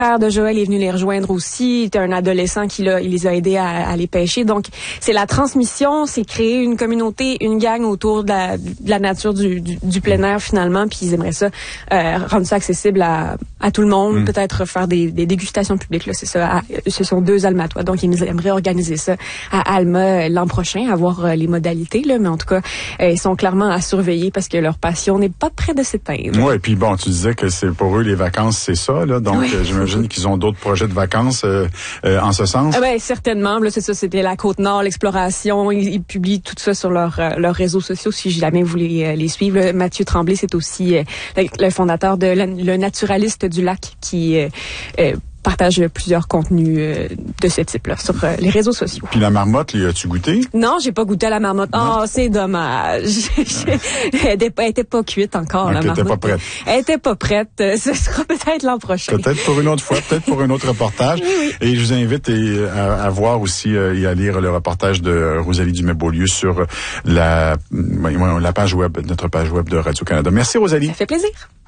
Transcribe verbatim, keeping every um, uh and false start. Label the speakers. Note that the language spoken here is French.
Speaker 1: frère de Joël est venu les rejoindre aussi. C'était un adolescent qui l'a, il les a aidés à, à les pêcher. Donc, c'est la transmission, c'est créer une communauté, une gang autour de la, de la nature du, du, du plein air finalement. Puis ils aimeraient ça, euh, rendre ça accessible à, à tout le monde. Mm. Peut-être faire des, des dégustations publiques. Là, c'est ça. À, ce sont deux Almatois. Donc, ils aimeraient organiser ça à Alma l'an prochain, avoir euh, les modalités. Là, mais en tout cas, euh, ils sont clairement à surveiller parce que leur passion n'est pas près de s'éteindre.
Speaker 2: Oui, et puis bon, tu disais que c'est pour eux les vacances, c'est ça. Là, donc, oui. euh, j'imagine qu'ils ont d'autres projets de vacances euh, euh, en ce sens.
Speaker 1: Ah ben certainement. Là, c'est ça, c'était la Côte-Nord, l'exploration. Ils, ils publient tout ça sur leurs euh, leurs réseaux sociaux. Si jamais vous voulez euh, les suivre, là, Mathieu Tremblay, c'est aussi euh, le, le fondateur de la, le Naturaliste du lac qui euh, euh, partage plusieurs contenus euh, de ce type-là sur euh, les réseaux sociaux.
Speaker 2: Puis la marmotte, l'y as-tu goûté?
Speaker 1: Non, j'ai pas goûté à la marmotte. Oh, c'est dommage. Elle était pas, elle était pas cuite encore, okay, la marmotte.
Speaker 2: Elle était pas prête.
Speaker 1: Elle était pas prête. Ce sera peut-être l'an prochain.
Speaker 2: Peut-être pour une autre fois, peut-être pour un autre reportage.
Speaker 1: Oui, oui.
Speaker 2: Et je vous invite à, à voir aussi euh, et à lire le reportage de Rosalie Dumais-Beaulieu sur la, la page web, notre page web de Radio-Canada. Merci, Rosalie.
Speaker 1: Ça fait plaisir.